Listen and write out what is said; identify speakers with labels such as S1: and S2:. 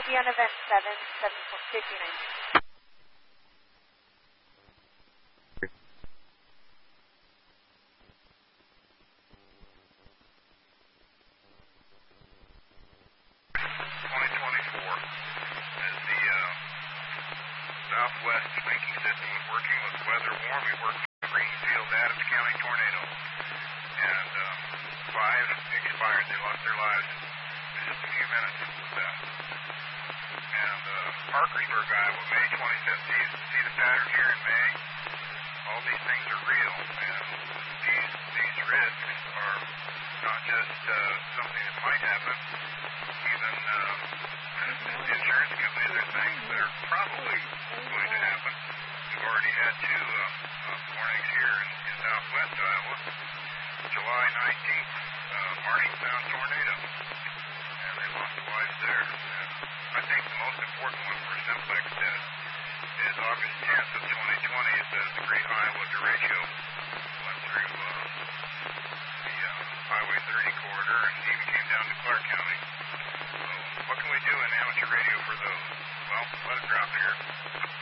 S1: be on event 77459.
S2: Southwest linking system was working with weather warm. We worked with Greenfield, Adams County tornado. And 5 expired. They lost their lives in just a few minutes with that. And Parkersburg, Iowa, May 25th. See the pattern here in May? All these things are real. And these risks are not just something that might happen. Even insurance companies are things that are probably going to happen. We've already had 2 warnings here in southwest Iowa. July 19th, Marshalltown tornado, and they lost lives there. And I think the most important one for Simplex is August 10th of 2020. It says the Great Iowa Derecho went through the Highway 30 corridor and even came down to Clark County. So what can we do in amateur radio for those? Well, let it drop here.